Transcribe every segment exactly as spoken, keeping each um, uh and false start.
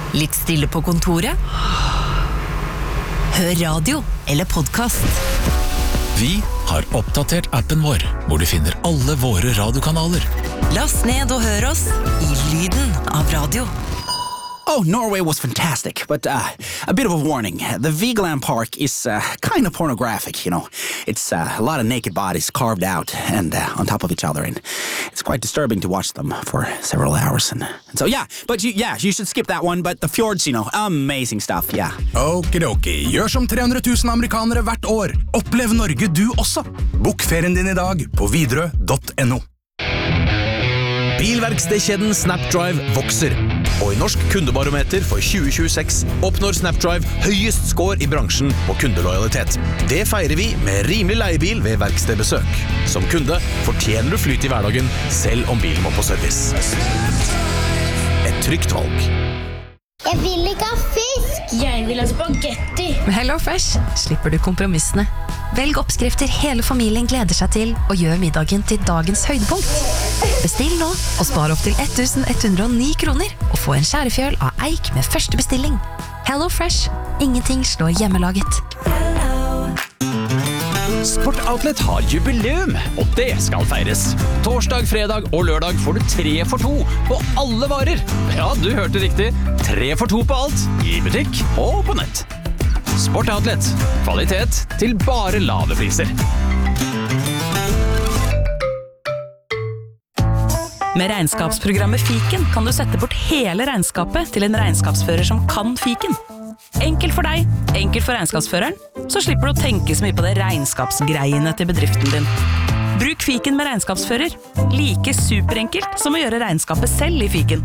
Litt stille på kontoret? Hør radio eller podcast. Vi har oppdatert appen vår, hvor du finner alle våre radiokanaler. Last ned og hør oss i lyden av radio. Oh, Norway was fantastic, but uh, a bit of a warning. The Vigeland Park is uh, kind of pornographic, you know. It's uh, a lot of naked bodies carved out and uh, on top of each other, and it's quite disturbing to watch them for several hours. And, and so, yeah, but you, yeah, you should skip that one, but the fjords, you know, amazing stuff, yeah. Okidoki, gjør som tre hundre tusen amerikanere hvert år. Opplev Norge du også. Bok ferien din i dag på widerøe punktum no. Bilverkstedkjeden Snapdrive vokser, og i Norsk kundebarometer for tjue tjueseks oppnår Snapdrive høyest score i bransjen på kundelojalitet. Det feirer vi med rimelig leiebil ved verkstedbesøk. Som kunde fortjener du flyt i hverdagen, selv om bilen må på service. Et trygt valg. Jeg vil ikke ha fisk! Jeg vil ha spagetti! Med HelloFresh slipper du kompromissene. Velg oppskrifter hele familien gleder seg til, og gjør middagen til dagens høydepunkt. Bestill nå, og spar opp til ett tusen ett hundre og ni kroner, og få en skjærefjøl av eik med første bestilling. HelloFresh. Ingenting slår hjemmelaget. Sport Outlet har jubileum, og det skal feires. Torsdag, fredag og lørdag får du tre for to på alle varer. Ja, du hørte riktig. Tre for to på alt, i butikk og på nett. Sport Outlet. Kvalitet til bare lave priser. Med regnskapsprogrammet Fiken kan du sette bort hele regnskapet til en regnskapsfører som kan Fiken. Enkelt for deg, enkelt for regnskapsføreren, så slipper du å tenke så mye på det regnskapsgreiene til bedriften din. Bruk Fiken med regnskapsfører. Like superenkelt som å gjøre regnskapet selv i Fiken.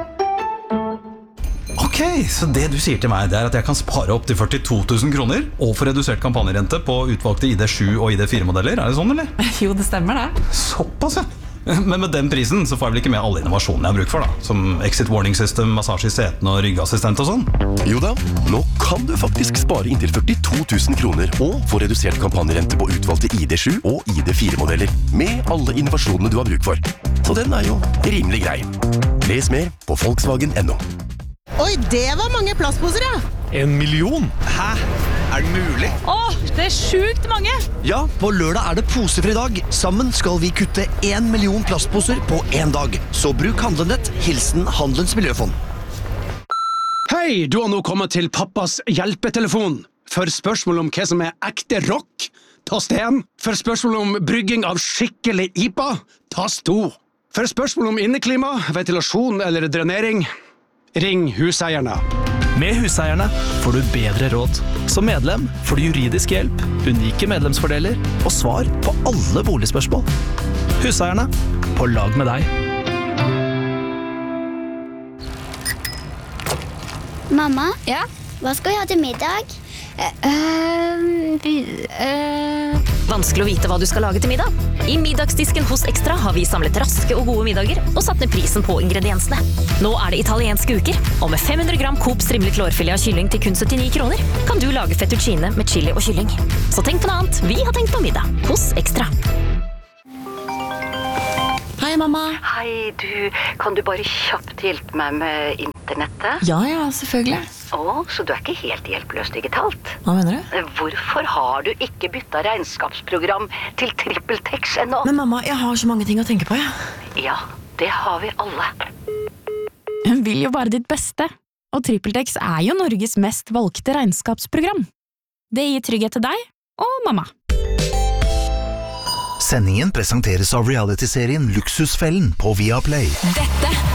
Ok, så det du sier til meg, det er at jeg kan spare opp til førtito tusen kroner og få redusert kampanjerente på utvalgte I D sju og I D fire modeller, er det sånn, eller? Jo, det stemmer det. Såpass, ja. Men med den prisen så får jeg vel ikke med alle innovasjonene jeg har bruk for da, som exit warning system, massasje I setene og ryggassistent og sånn? Jo da, nå kan du faktisk spare inntil førtito tusen kroner og få redusert kampanjerente på utvalgte I D sju og I D fire modeller, med alle innovasjonene du har bruk for. Så den er jo rimelig grei. Les mer på Volkswagen punktum no. Oi, det var mange plastposer, ja! En million? Hæ? Er det mulig? Åh, det er sjukt mange! Ja, på lørdag er det posefri dag. Sammen skal vi kutte en million plastposer på en dag. Så bruk handlenett, hilsen Handelens Miljøfond. Hei, du har nå kommet til pappas hjelpetelefon. For spørsmål om hva som er ekte rock, tast en. For spørsmål om brygging av skikkelig I P A, tast to. For spørsmål om inneklima, ventilasjon eller drenering, ring huseierne. Med huseierne får du bedre råd. Som medlem får du juridisk hjelp, unike medlemsfordeler og svar på alle boligspørsmål. Huseierne, på lag med deg. Mamma? Ja? Hva skal vi ha til middag? Uh, uh, Vanskelig å vite hva du skal lage til middag. I middagsdisken hos Extra har vi samlet raske og gode middager og satt ned prisen på ingrediensene. Nå er det italienske uker, og med fem hundre gram Coop strimlet lårfilet av kylling til kun syttini kroner kan du lage fettuccine med chili og kylling. Så tenk på noe annet. Vi har tenkt på middag hos Extra. Hei, mamma. Hei, du. Kan du bare kjapt hjelpe meg med internettet? Ja, ja, selvfølgelig. Å, så du er ikke helt hjelpeløs digitalt? Hva mener du? Hvorfor har du ikke byttet regnskapsprogram til TrippelTex ennå? Men mamma, jeg har så mange ting å tenke på, ja. Ja, det har vi alle. Hun vil jo bare ditt beste. Og TrippelTex er jo Norges mest valgte regnskapsprogram. Det gir trygghet til deg og mamma. Sendingen presenteres av reality-serien Luksusfellen på Viaplay. Dette